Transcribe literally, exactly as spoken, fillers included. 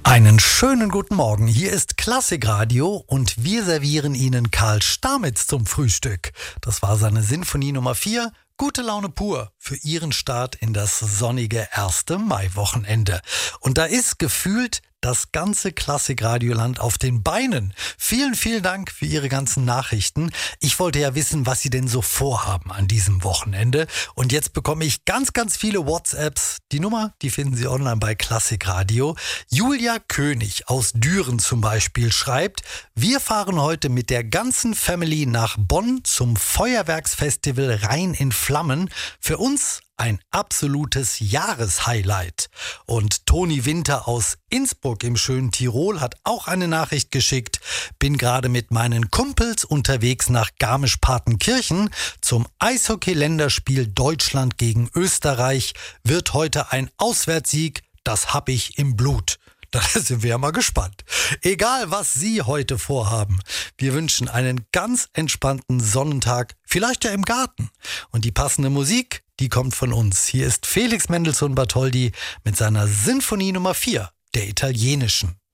Einen schönen guten Morgen. Hier ist Klassikradio und wir servieren Ihnen Karl Stamitz zum Frühstück. Das war seine Sinfonie Nummer vier. Gute Laune pur für Ihren Start in das sonnige erste Mai-Wochenende. Und da ist gefühlt das ganze Klassikradioland auf den Beinen. Vielen, vielen Dank für Ihre ganzen Nachrichten. Ich wollte ja wissen, was Sie denn so vorhaben an diesem Wochenende. Und jetzt bekomme ich ganz, ganz viele WhatsApps. Die Nummer, die finden Sie online bei Klassikradio. Julia König aus Düren zum Beispiel schreibt: Wir fahren heute mit der ganzen Family nach Bonn zum Feuerwerksfestival Rhein in Flammen. Für uns ein absolutes Jahreshighlight. Und Toni Winter aus Innsbruck im schönen Tirol hat auch eine Nachricht geschickt. Bin gerade mit meinen Kumpels unterwegs nach Garmisch-Partenkirchen zum Eishockey-Länderspiel Deutschland gegen Österreich. Wird heute ein Auswärtssieg, das hab ich im Blut. Da sind wir ja mal gespannt. Egal, was Sie heute vorhaben, wir wünschen einen ganz entspannten Sonnentag, vielleicht ja im Garten. Und die passende Musik, die kommt von uns. Hier ist Felix Mendelssohn Bartholdy mit seiner Sinfonie Nummer vier, der italienischen.